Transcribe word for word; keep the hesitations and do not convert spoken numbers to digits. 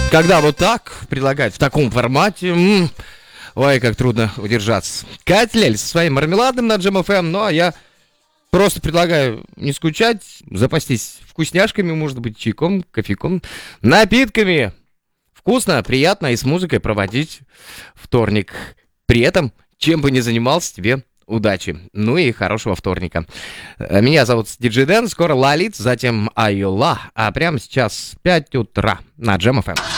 Когда вот так предлагать в таком формате, м-м, ой, как трудно удержаться. Катя Лель со своим мармеладом на Джем эф эм, ну а я просто предлагаю не скучать, запастись вкусняшками, может быть, чайком, кофейком, напитками. Вкусно, приятно и с музыкой проводить вторник. При этом, чем бы ни занимался, тебе удачи. Ну и хорошего вторника. Э, Меня зовут Диджей Дэн, скоро Лолит, затем Айола. А прямо сейчас пять утра на Джем эф эм.